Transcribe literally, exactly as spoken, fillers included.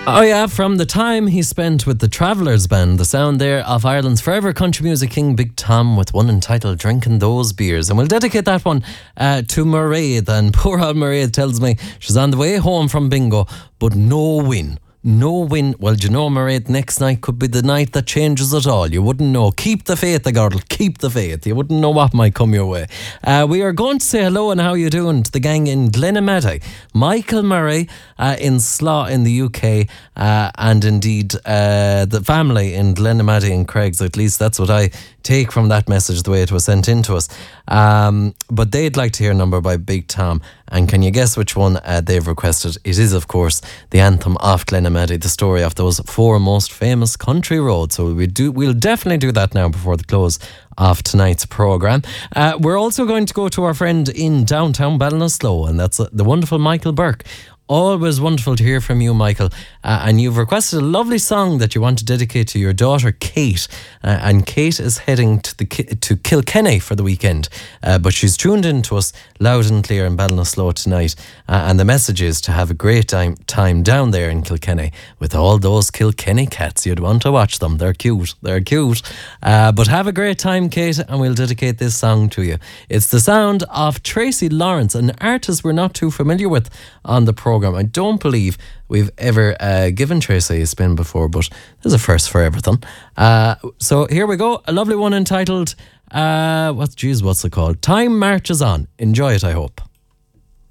Oh yeah, from the time he spent with the Travellers Band, the sound there of Ireland's forever country music king Big Tom with one entitled Drinking Those Beers. And we'll dedicate that one uh, to Mairead. And poor old Mairead tells me she's on the way home from bingo, but no win. No win. Well, do you know, Mairead, next night could be the night that changes it all. You wouldn't know. Keep the faith, the girl. Keep the faith. You wouldn't know what might come your way. Uh, we are going to say hello and how you doing to the gang in Glenamaddy. Michael Murray uh, in Slaw in the U K, uh, and indeed uh, the family in Glenamaddy and Craigs. At least that's what I take from that message, the way it was sent in to us. Um, but they'd like to hear a number by Big Tom. And can you guess which one uh, they've requested? It is, of course, the anthem of Glenamaddy, the story of those four most famous country roads. So we do, we'll definitely do that now before the close of tonight's programme. Uh, we're also going to go to our friend in downtown Ballinasloe, and that's uh, the wonderful Michael Burke. Always wonderful to hear from you, Michael. Uh, and you've requested a lovely song that you want to dedicate to your daughter, Kate. Uh, and Kate is heading to the to Kilkenny for the weekend. Uh, but she's tuned in to us loud and clear in Ballinasloe tonight. Uh, and the message is to have a great time, time down there in Kilkenny with all those Kilkenny cats. You'd want to watch them. They're cute. They're cute. Uh, but have a great time, Kate, and we'll dedicate this song to you. It's the sound of Tracy Lawrence, an artist we're not too familiar with on the programme. I don't believe we've ever uh, given Tracy a spin before, but there's a first for everything. Uh, so here we go. A lovely one entitled, uh, what, geez, what's it called? Time Marches On. Enjoy it, I hope.